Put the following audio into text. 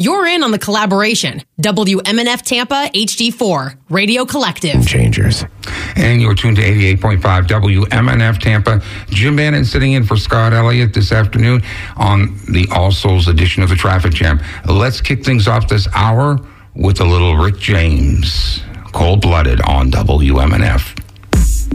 You're in on the collaboration. WMNF Tampa HD4 Radio Collective. Changers. And you're tuned to 88.5 WMNF Tampa. Jim Bannon sitting in for Scott Elliott this afternoon on the All Souls edition of the Traffic Jam. Let's kick things off this hour with a little Rick James. Cold-blooded on WMNF.